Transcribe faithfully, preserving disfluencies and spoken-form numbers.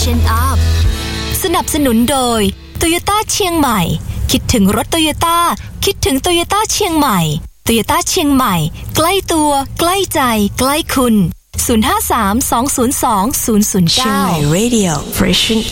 Freshen Up สนับสนุนโดย Toyota เชียงใหม่คิดถึงรถ Toyota คิดถึง Toyota เชียงใหม่ Toyota เชียงใหม่ใกล้ตัวใกล้ใจใกล้คุณศูนย์ ห้า สาม สอง ศูนย์ สอง ศูนย์ ศูนย์ เก้าเชียงใหม่ Radio Freshen